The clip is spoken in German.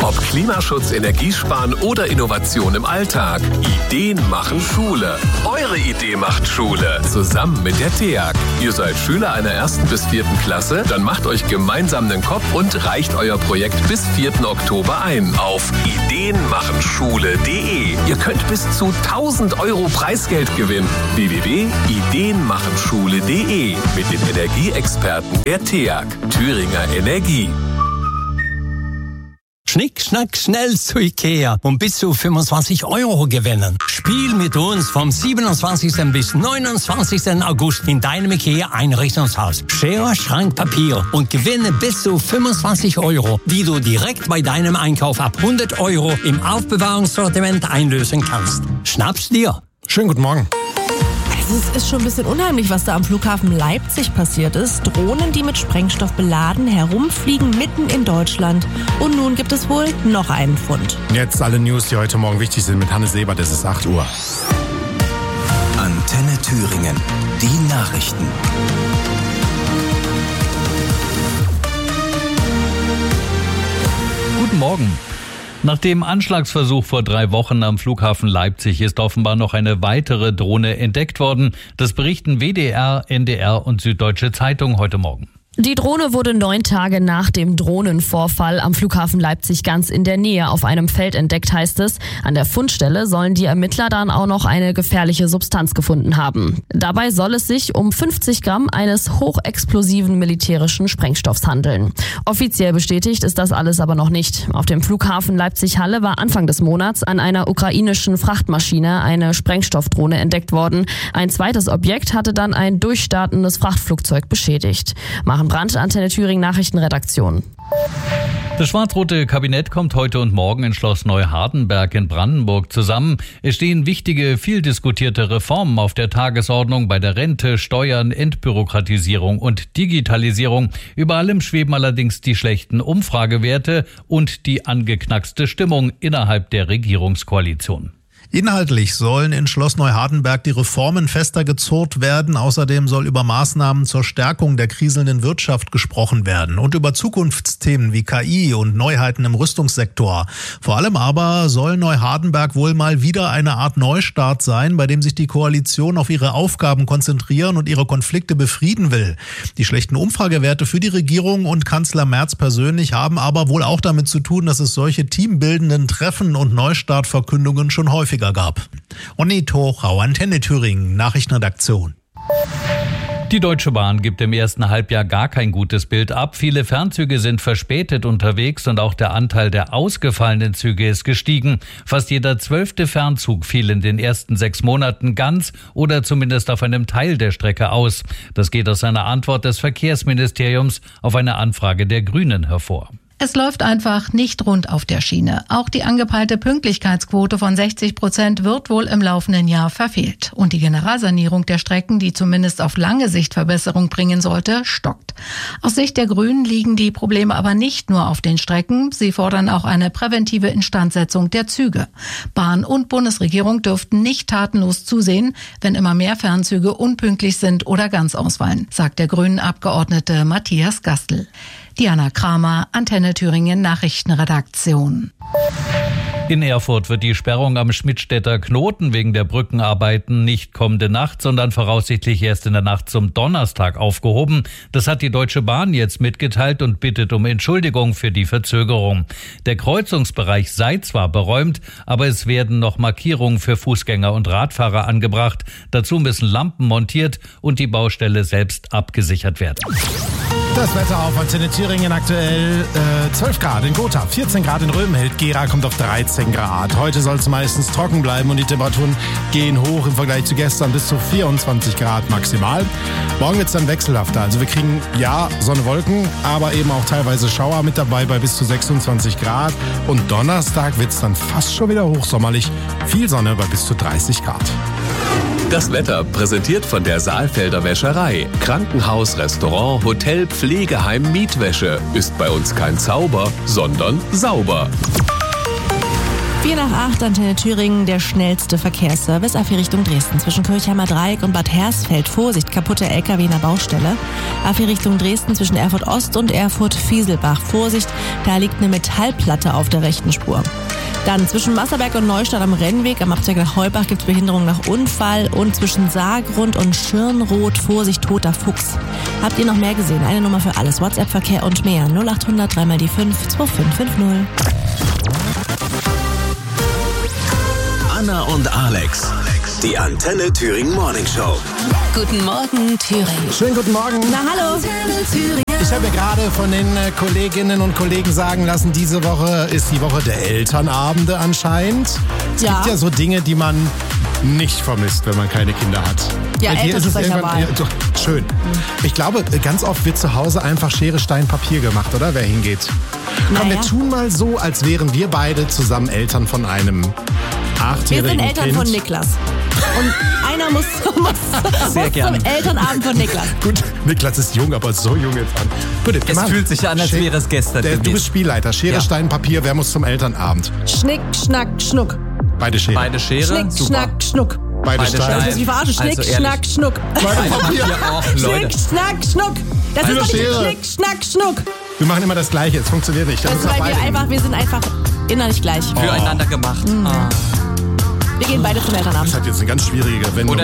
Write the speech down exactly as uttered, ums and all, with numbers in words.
Ob Klimaschutz, Energiesparen oder Innovation im Alltag. Ideen machen Schule. Eure Idee macht Schule. Zusammen mit der T E A G. Ihr seid Schüler einer ersten bis vierten Klasse? Dann macht euch gemeinsam den Kopf und reicht euer Projekt bis vierten Oktober ein. Auf ideenmachenschule punkt de. Ihr könnt bis zu tausend Euro Preisgeld gewinnen. w w w punkt ideenmachenschule punkt de. Mit den Energieexperten der T E A G. Thüringer Energie. Schnick, schnack, schnell zu Ikea und bis zu fünfundzwanzig Euro gewinnen. Spiel mit uns vom siebenundzwanzigsten bis neunundzwanzigsten August in deinem Ikea Einrichtungshaus. Schere, Schrank, Papier und gewinne bis zu fünfundzwanzig Euro, die du direkt bei deinem Einkauf ab hundert Euro im Aufbewahrungssortiment einlösen kannst. Schnapp's dir. Schönen guten Morgen. Also es ist schon ein bisschen unheimlich, was da am Flughafen Leipzig passiert ist. Drohnen, die mit Sprengstoff beladen herumfliegen mitten in Deutschland. Und nun gibt es wohl noch einen Fund. Jetzt alle News, die heute Morgen wichtig sind mit Hannes Sebert. Es ist acht Uhr. Antenne Thüringen. Die Nachrichten. Guten Morgen. Nach dem Anschlagsversuch vor drei Wochen am Flughafen Leipzig ist offenbar noch eine weitere Drohne entdeckt worden. Das berichten W D R, N D R und Süddeutsche Zeitung heute Morgen. Die Drohne wurde neun Tage nach dem Drohnenvorfall am Flughafen Leipzig ganz in der Nähe auf einem Feld entdeckt, heißt es. An der Fundstelle sollen die Ermittler dann auch noch eine gefährliche Substanz gefunden haben. Dabei soll es sich um fünfzig Gramm eines hochexplosiven militärischen Sprengstoffs handeln. Offiziell bestätigt ist das alles aber noch nicht. Auf dem Flughafen Leipzig-Halle war Anfang des Monats an einer ukrainischen Frachtmaschine eine Sprengstoffdrohne entdeckt worden. Ein zweites Objekt hatte dann ein durchstartendes Frachtflugzeug beschädigt. Machen Brandt, Antenne Thüringen Nachrichtenredaktion. Das schwarz-rote Kabinett kommt heute und morgen in Schloss Neuhardenberg in Brandenburg zusammen. Es stehen wichtige, viel diskutierte Reformen auf der Tagesordnung bei der Rente, Steuern, Entbürokratisierung und Digitalisierung. Über allem schweben allerdings die schlechten Umfragewerte und die angeknackste Stimmung innerhalb der Regierungskoalition. Inhaltlich sollen in Schloss Neuhardenberg die Reformen fester gezurrt werden. Außerdem soll über Maßnahmen zur Stärkung der kriselnden Wirtschaft gesprochen werden und über Zukunftsthemen wie K I und Neuheiten im Rüstungssektor. Vor allem aber soll Neuhardenberg wohl mal wieder eine Art Neustart sein, bei dem sich die Koalition auf ihre Aufgaben konzentrieren und ihre Konflikte befrieden will. Die schlechten Umfragewerte für die Regierung und Kanzler Merz persönlich haben aber wohl auch damit zu tun, dass es solche teambildenden Treffen und Neustartverkündungen schon häufiger gab. Onni Tochau, Antenne Thüringen, Nachrichtenredaktion. Die Deutsche Bahn gibt im ersten Halbjahr gar kein gutes Bild ab. Viele Fernzüge sind verspätet unterwegs und auch der Anteil der ausgefallenen Züge ist gestiegen. Fast jeder zwölfte Fernzug fiel in den ersten sechs Monaten ganz oder zumindest auf einem Teil der Strecke aus. Das geht aus einer Antwort des Verkehrsministeriums auf eine Anfrage der Grünen hervor. Es läuft einfach nicht rund auf der Schiene. Auch die angepeilte Pünktlichkeitsquote von sechzig Prozent wird wohl im laufenden Jahr verfehlt. Und die Generalsanierung der Strecken, die zumindest auf lange Sicht Verbesserung bringen sollte, stockt. Aus Sicht der Grünen liegen die Probleme aber nicht nur auf den Strecken. Sie fordern auch eine präventive Instandsetzung der Züge. Bahn und Bundesregierung dürften nicht tatenlos zusehen, wenn immer mehr Fernzüge unpünktlich sind oder ganz ausfallen, sagt der Grünen-Abgeordnete Matthias Gastl. Diana Kramer, Antenne Thüringen Nachrichtenredaktion. In Erfurt wird die Sperrung am Schmidtstädter Knoten wegen der Brückenarbeiten nicht kommende Nacht, sondern voraussichtlich erst in der Nacht zum Donnerstag aufgehoben. Das hat die Deutsche Bahn jetzt mitgeteilt und bittet um Entschuldigung für die Verzögerung. Der Kreuzungsbereich sei zwar beräumt, aber es werden noch Markierungen für Fußgänger und Radfahrer angebracht. Dazu müssen Lampen montiert und die Baustelle selbst abgesichert werden. Das Wetter auf Antenne Thüringen aktuell äh, zwölf Grad in Gotha, vierzehn Grad in Röbenhild, Gera kommt auf dreizehn Grad. Heute soll es meistens trocken bleiben und die Temperaturen gehen hoch im Vergleich zu gestern bis zu vierundzwanzig Grad maximal. Morgen wird es dann wechselhafter, also wir kriegen ja Sonne, Wolken, aber eben auch teilweise Schauer mit dabei bei bis zu sechsundzwanzig Grad. Und Donnerstag wird es dann fast schon wieder hochsommerlich, viel Sonne bei bis zu dreißig Grad. Das Wetter präsentiert von der Saalfelder Wäscherei. Krankenhaus, Restaurant, Hotel, Pflegeheim, Mietwäsche. Ist bei uns kein Zauber, sondern sauber. vier nach acht, Antenne Thüringen, der schnellste Verkehrsservice. A vier Richtung Dresden. Zwischen Kirchheimer Dreieck und Bad Hersfeld. Vorsicht, kaputte L K W in der Baustelle. A vier Richtung Dresden zwischen Erfurt Ost und Erfurt Fieselbach. Vorsicht, da liegt eine Metallplatte auf der rechten Spur. Dann zwischen Masserberg und Neustadt am Rennweg, am Abzweig nach Heubach gibt es Behinderung nach Unfall und zwischen Saargrund und Schirnroth, Vorsicht, toter Fuchs. Habt ihr noch mehr gesehen? Eine Nummer für alles, WhatsApp-Verkehr und mehr. null acht hundert drei mal die fünf zwei fünf fünf null. Anna und Alex, die Antenne Thüringen Morning Show. Guten Morgen, Thüringen. Schönen guten Morgen. Na hallo. Ich habe ja gerade von den äh, Kolleginnen und Kollegen sagen lassen, diese Woche ist die Woche der Elternabende anscheinend. Es Ja. gibt ja so Dinge, die man nicht vermisst, wenn man keine Kinder hat. Ja, Bei dir ist es Elternsprecherwahl. irgendwann ja, so, schön. Ich glaube, ganz oft wird zu Hause einfach Schere, Stein, Papier gemacht, oder? Wer hingeht. Komm, wir Naja. tun mal so, als wären wir beide zusammen Eltern von einem Wir achtjährigen sind Eltern Kind. von Niklas. Und einer muss, muss, Sehr muss gern. zum Elternabend von Niklas. Gut, Niklas ist jung, aber so jung jetzt an. Gut, Es Mann. fühlt sich ja an, als Schere- wäre es gestern Der, du gewesen. bist Spielleiter. Schere, Ja. Stein, Papier. Wer muss zum Elternabend? Schnick, schnack, schnuck. Beide Schere. Beide Schere, Schnick, super. schnack, schnuck. Beide Beide Steine. Steine. Das ist die Verarsche. Schnick, Also ehrlich. schnack, schnuck. Beide Papier. Ja, auch, Schnick, Leute. schnack, schnuck. Das ist Beide doch nicht Schere. Schnick, schnack, schnuck. Wir machen immer das Gleiche. Es funktioniert nicht. Das Das ist, müssen weil wir beide. einfach, wir sind einfach innerlich gleich. Füreinander gemacht. Ah. Wir gehen beide zum Elternabend. Das hat jetzt eine ganz schwierige Wendung. Oder